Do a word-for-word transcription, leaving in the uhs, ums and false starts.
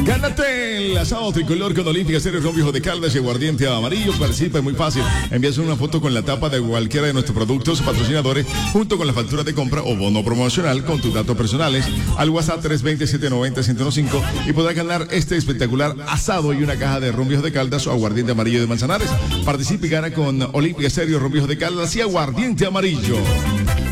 Gánate el asado tricolor con Olímpica Estéreo Ron Viejo de Caldas y aguardiente amarillo. Participa, es muy fácil. Envías una foto con la tapa de cualquiera de nuestros productos patrocinadores junto con la factura de compra o bono promocional con tus datos personales al WhatsApp tres dos cero, siete nueve cero, uno cero cinco y podrás ganar este espectacular asado y una caja de Ron Viejo de Caldas o aguardiente amarillo de Manzanares. Participa y gana con Olímpica Estéreo Ron Viejo de Caldas y aguardiente amarillo.